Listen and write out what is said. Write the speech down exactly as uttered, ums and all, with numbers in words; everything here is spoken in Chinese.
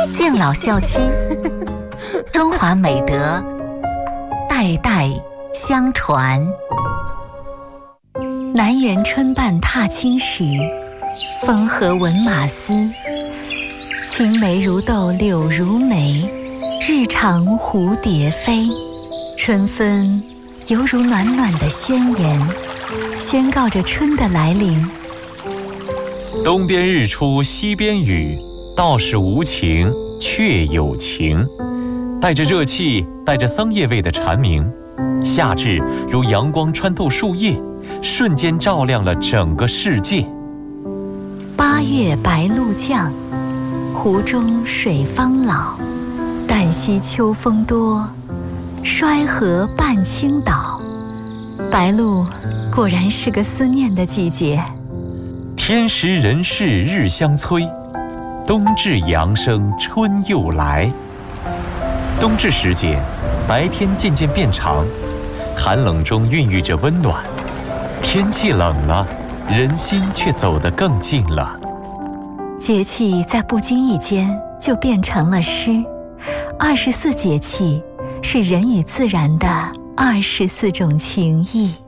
敬老孝亲，中华美德代代相传。南园春半踏青时，风和闻马嘶。青梅如豆柳如眉，日长蝴蝶飞。春分犹如暖暖的宣言，宣告着春的来临。 东边日出西边雨，道是无晴却有晴。带着热气，带着桑叶味的蝉鸣，夏至如阳光穿透树叶，瞬间照亮了整个世界。 八月白露降，湖中水方老。旦夕秋风多，衰河半倾倒。白露果然是个思念的季节。 天时人事日相催，冬至阳生春又来。冬至时节，白天渐渐变长，寒冷中孕育着温暖。天气冷了，人心却走得更近了。 节气在不经意间就变成了诗。二十四节气是人与自然的二十四种情谊。